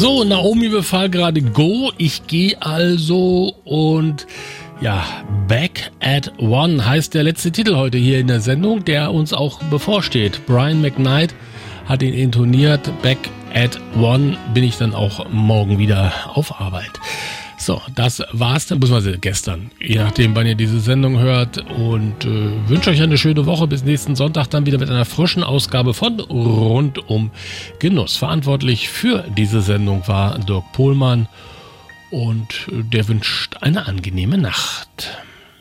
So, Naomi befahl gerade Go. Ich gehe also und ja, Back at One heißt der letzte Titel heute hier in der Sendung, der uns auch bevorsteht. Brian McKnight hat ihn intoniert. Back at One bin ich dann auch morgen wieder auf Arbeit. So, das war's dann, beziehungsweise gestern, je nachdem, wann ihr diese Sendung hört, und wünsche euch eine schöne Woche. Bis nächsten Sonntag dann wieder mit einer frischen Ausgabe von Rundum Genuss. Verantwortlich für diese Sendung war Dirk Pohlmann und der wünscht eine angenehme Nacht.